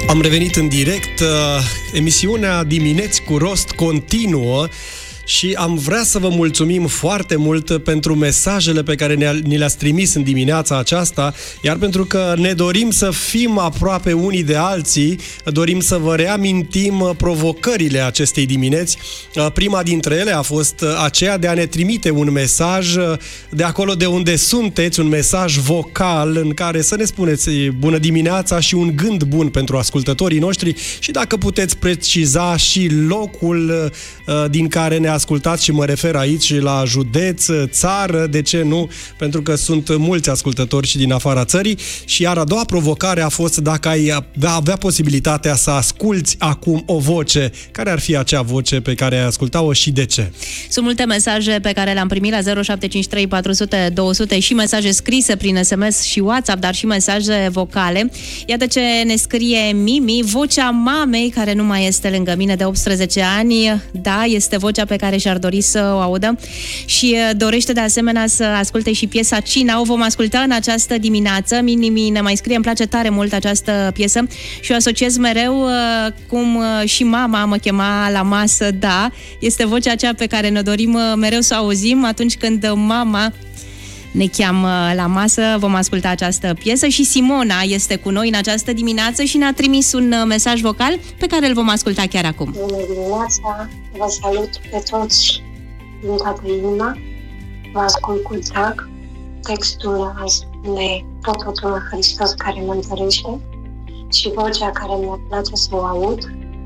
Am revenit în direct, emisiunea Dimineți cu Rost continuă și am vrea să vă mulțumim foarte mult pentru mesajele pe care ni le-ați trimis în dimineața aceasta, iar pentru că ne dorim să fim aproape unii de alții, dorim să vă reamintim provocările acestei dimineți. Prima dintre ele a fost aceea de a ne trimite un mesaj de acolo de unde sunteți, un mesaj vocal în care să ne spuneți bună dimineața și un gând bun pentru ascultătorii noștri și dacă puteți preciza și locul din care ne ascultați, și mă refer aici la județ, țară, de ce nu? Pentru că sunt mulți ascultători și din afara țării. Și iar a doua provocare a fost dacă ai avea posibilitatea să asculți acum o voce. Care ar fi acea voce pe care ai ascultat-o și de ce? Sunt multe mesaje pe care le-am primit la 0753 400 200 și mesaje scrise prin SMS și WhatsApp, dar și mesaje vocale. Iată ce ne scrie Mimi: vocea mamei care nu mai este lângă mine de 18 ani. Da, este vocea pe care și-ar dori să o audă și dorește de asemenea să asculte și piesa Cina. O vom asculta în această dimineață. Mimi ne mai scrie: îmi place tare mult această piesă și o asociez mereu cum și mama mă chema la masă. Da, este vocea aceea pe care ne dorim mereu să o auzim atunci când mama ne cheamă la masă. Vom asculta această piesă și Simona este cu noi în această dimineață și ne-a trimis un mesaj vocal pe care îl vom asculta chiar acum. Bună dimineața, vă salut pe toți din toată inima, vă ascult cu drag. Textul spune totul în Hristos care mă întărește și vocea care mi-a place să o aud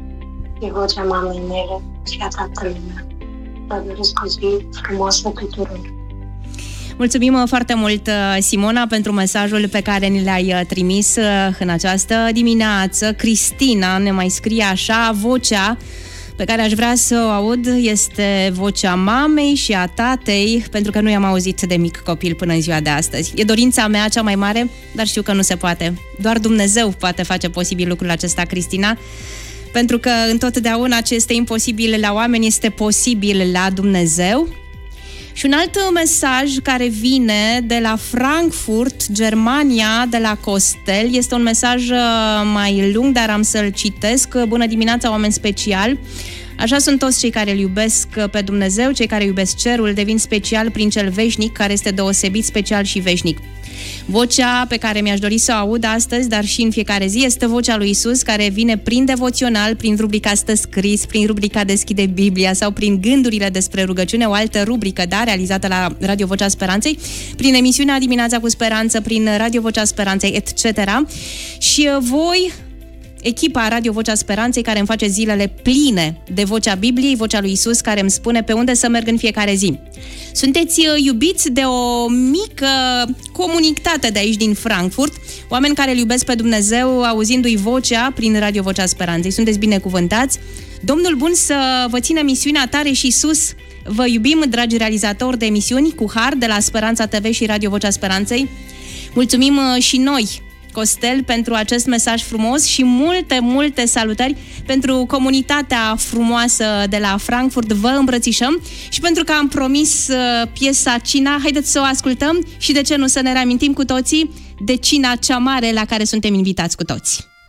e vocea mamei mele și a tatălui meu. Vă doresc o zi frumoasă tuturor. Mulțumim foarte mult, Simona, pentru mesajul pe care ni l-ai trimis în această dimineață. Cristina ne mai scrie așa: vocea pe care aș vrea să o aud este vocea mamei și a tatei, pentru că nu i-am auzit de mic copil până în ziua de astăzi. E dorința mea cea mai mare, dar știu că nu se poate. Doar Dumnezeu poate face posibil lucrul acesta, Cristina, pentru că întotdeauna ce este imposibil la oameni este posibil la Dumnezeu. Și un alt mesaj care vine de la Frankfurt, Germania, de la Costel. Este un mesaj mai lung, dar am să-l citesc. Bună dimineața, oameni special! Așa sunt toți cei care îl iubesc pe Dumnezeu, cei care iubesc cerul, devin special prin cel veșnic, care este deosebit, special și veșnic. Vocea pe care mi-aș dori să o aud astăzi, dar și în fiecare zi, este vocea lui Isus, care vine prin devoțional, prin rubrica Stă scris, prin rubrica Deschide Biblia sau prin gândurile despre rugăciune, o altă rubrică, da, realizată la Radio Vocea Speranței, prin emisiunea Dimineața cu Speranță, prin Radio Vocea Speranței, etc. Și voi, echipa Radio Vocea Speranței, care îmi face zilele pline de vocea Bibliei, vocea lui Isus, care îmi spune pe unde să merg în fiecare zi. Sunteți iubiți de o mică comunitate de aici din Frankfurt, oameni care îl iubesc pe Dumnezeu auzindu-i vocea prin Radio Vocea Speranței. Sunteți binecuvântați. Domnul bun să vă țină misiunea tare și sus. Vă iubim, dragi realizatori de emisiuni cu har de la Speranța TV și Radio Vocea Speranței. Mulțumim și noi, Costel, pentru acest mesaj frumos și multe salutări pentru comunitatea frumoasă de la Frankfurt. Vă îmbrățișăm și pentru că am promis piesa Cina, haideți să o ascultăm și de ce nu să ne reamintim cu toții de cina cea mare la care suntem invitați cu toți.